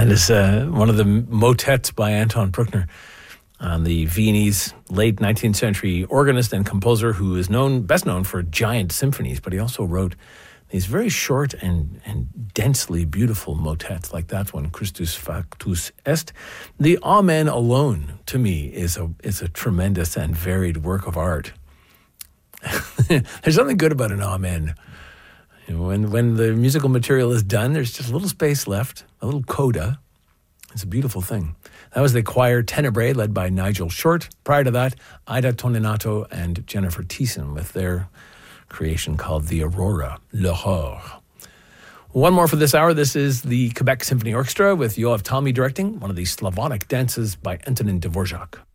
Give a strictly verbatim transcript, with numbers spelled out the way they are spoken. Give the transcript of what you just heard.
That is uh, one of the motets by Anton Bruckner, uh, the Viennese late nineteenth century organist and composer who is known best known for giant symphonies, but he also wrote these very short and, and densely beautiful motets like that one, Christus Factus Est. The Amen alone, to me, is a is a tremendous and varied work of art. There's something good about an Amen. You know, when, when the musical material is done, there's just a little space left, a little coda. It's a beautiful thing. That was the choir Tenebrae, led by Nigel Short. Prior to that, Ida Toninato and Jennifer Thiessen with their creation called The Aurora, L'Aurore. One more for this hour. This is the Quebec Symphony Orchestra with Yoav Talmy directing one of the Slavonic dances by Antonin Dvorak.